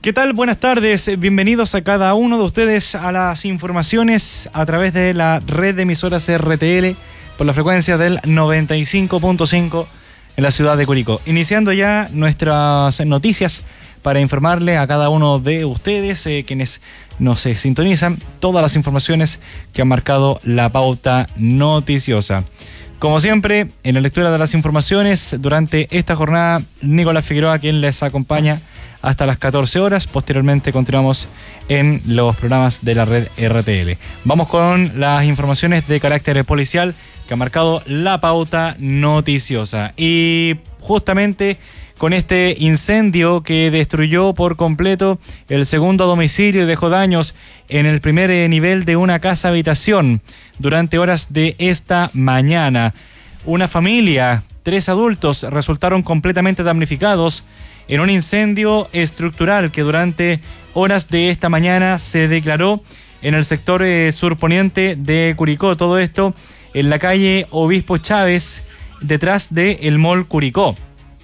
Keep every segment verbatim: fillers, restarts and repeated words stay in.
¿Qué tal? Buenas tardes, bienvenidos a cada uno de ustedes a las informaciones a través de la red de emisoras R T L por la frecuencia del noventa y cinco punto cinco en la ciudad de Curicó. Iniciando ya nuestras noticias para informarle a cada uno de ustedes, eh, quienes nos eh, sintonizan, todas las informaciones que han marcado la pauta noticiosa. Como siempre, en la lectura de las informaciones, durante esta jornada, Nicolás Figueroa, quien les acompaña hasta las catorce horas. Posteriormente continuamos en los programas de la red R T L. Vamos con las informaciones de carácter policial que han marcado la pauta noticiosa. Y justamente con este incendio que destruyó por completo el segundo domicilio y dejó daños en el primer nivel de una casa habitación durante horas de esta mañana. Una familia, tres adultos, resultaron completamente damnificados en un incendio estructural que durante horas de esta mañana se declaró en el sector eh, surponiente de Curicó. Todo esto en la calle Obispo Chávez, detrás del Mall Curicó.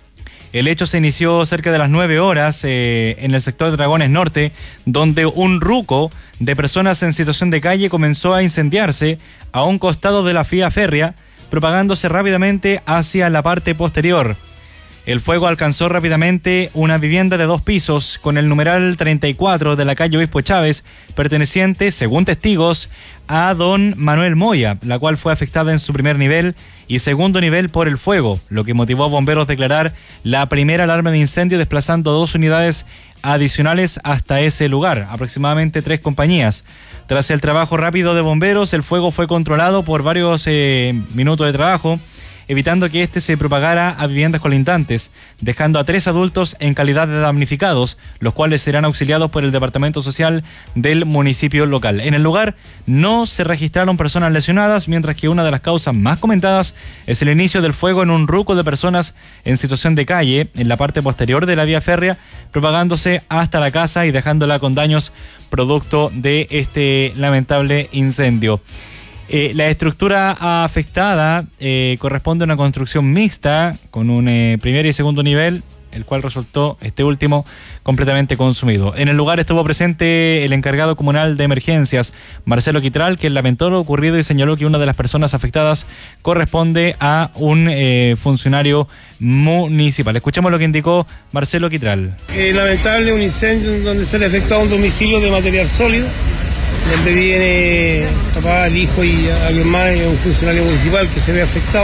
El hecho se inició cerca de las nueve horas eh, en el sector de Dragones Norte, donde un ruco de personas en situación de calle comenzó a incendiarse a un costado de la vía férrea, propagándose rápidamente hacia la parte posterior. El fuego alcanzó rápidamente una vivienda de dos pisos con el numeral treinta y cuatro de la calle Obispo Chávez, perteneciente, según testigos, a don Manuel Moya, la cual fue afectada en su primer nivel y segundo nivel por el fuego, lo que motivó a bomberos a declarar la primera alarma de incendio, desplazando dos unidades adicionales hasta ese lugar, aproximadamente tres compañías. Tras el trabajo rápido de bomberos, el fuego fue controlado por varios eh, minutos de trabajo, evitando que este se propagara a viviendas colindantes, dejando a tres adultos en calidad de damnificados, los cuales serán auxiliados por el Departamento Social del municipio local. En el lugar no se registraron personas lesionadas, mientras que una de las causas más comentadas es el inicio del fuego en un ruco de personas en situación de calle, en la parte posterior de la vía férrea, propagándose hasta la casa y dejándola con daños producto de este lamentable incendio. Eh, la estructura afectada eh, corresponde a una construcción mixta con un eh, primer y segundo nivel, el cual resultó, este último, completamente consumido. En el lugar estuvo presente el encargado comunal de emergencias, Marcelo Quitral, quien lamentó lo ocurrido y señaló que una de las personas afectadas corresponde a un eh, funcionario municipal. Escuchamos lo que indicó Marcelo Quitral. Eh, lamentable, un incendio donde se le afectó a un domicilio de material sólido, donde viene papá, el hijo y alguien más, un funcionario municipal que se ve afectado.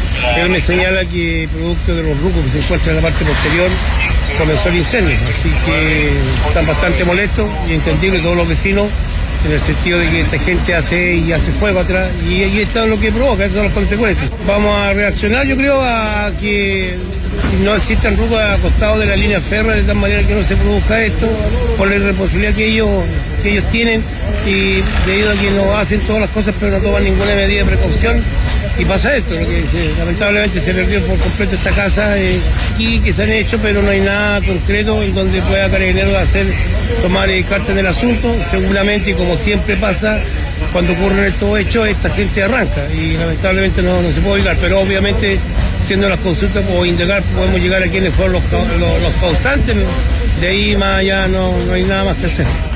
Él me señala que producto de los rucos que se encuentran en la parte posterior comenzó el incendio, así que están bastante molestos y entendibles todos los vecinos, en el sentido de que esta gente hace y hace fuego atrás y, y esto es lo que provoca, esas son las consecuencias. Vamos a reaccionar, yo creo, a que no existan rucos acostados de la línea férrea, de tal manera que no se produzca esto, por la irresponsabilidad que ellos, que ellos tienen, y debido a que no hacen todas las cosas pero no toman ninguna medida de precaución, y pasa esto, lo que se, lamentablemente se perdió por completo esta casa eh, aquí que se han hecho, pero no hay nada concreto en donde pueda Carabineros hacer, tomar eh, cartas del asunto. Seguramente, y como siempre pasa, cuando ocurren estos hechos, esta gente arranca y lamentablemente no, no se puede ubicar, pero obviamente siendo las consultas o indagar podemos llegar a quienes fueron los, los, los causantes, de ahí más allá no, no hay nada más que hacer.